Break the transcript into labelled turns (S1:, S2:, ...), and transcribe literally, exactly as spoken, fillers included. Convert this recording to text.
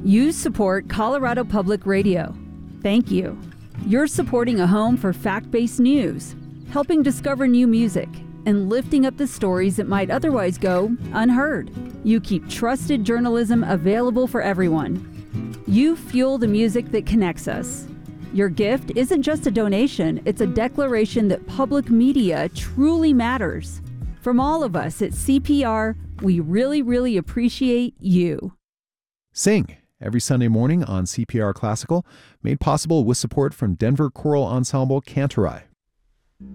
S1: You support Colorado Public Radio. Thank you. You're supporting a home for fact-based news, helping discover new music, and lifting up the stories that might otherwise go unheard. You keep trusted journalism available for everyone. You fuel the music that connects us. Your gift isn't just a donation, it's a declaration that public media truly matters. From all of us at C P R, we really, really appreciate you.
S2: Sing every Sunday morning on C P R Classical, made possible with support from Denver Choral Ensemble Cantorai.